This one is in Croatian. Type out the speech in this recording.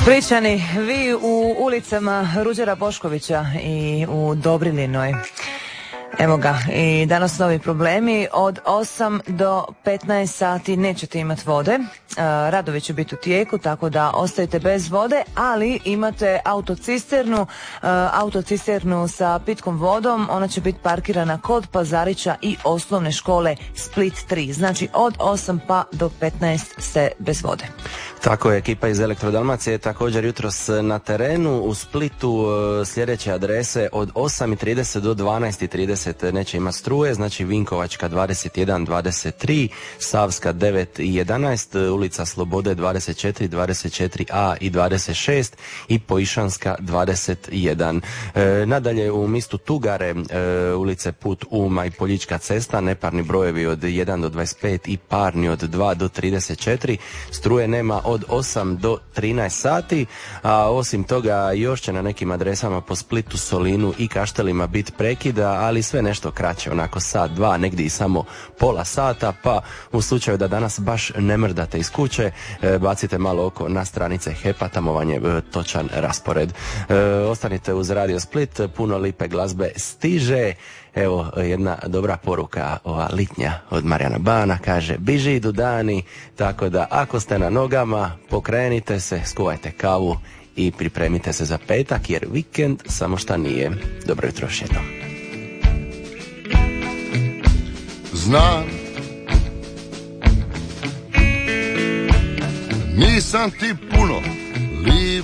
Pričani, vi u ulicama Ruđera Boškovića i u Dobrilinoj. Evo ga, i danas novi problemi. Od 8 do 15 sati nećete imati vode. Radovi će biti u tijeku, tako da ostajete bez vode, ali imate autocisternu sa pitkom vodom. Ona će biti parkirana kod Pazarića i osnovne škole Split 3. Znači od 8 pa do 15 ste bez vode. Tako je, ekipa iz Elektrodalmacije je također jutros na terenu u Splitu. Sljedeće adrese od 8:30 do 12:30 neće imati struje, znači Vinkovačka 21-23, Savska 9-11, ulica Slobode 24, 24a i 26 i Poišanska 21. Nadalje u mistu Tugare, ulice Put Uma i Poljička cesta, neparni brojevi od 1 do 25 i parni od 2 do 34, struje nema od 8 do 13 sati, a osim toga još će na nekim adresama po Splitu, Solinu i Kaštelima biti prekida, ali sve nešto kraće, onako sat, dva, negdje i samo pola sata, pa u slučaju da danas baš ne mrdate iz kuće, bacite malo oko na stranice HEP-a, tamo vam je točan raspored. Ostanite uz Radio Split, puno lipe glazbe stiže. Evo jedna dobra poruka, ova litnja od Marijana Bana, kaže biži idu dani, tako da ako ste na nogama, pokrenite se, skuvajte kavu i pripremite se za petak, jer vikend samo šta nije. Dobro jutro još jednom. Znam, nisam ti puno liv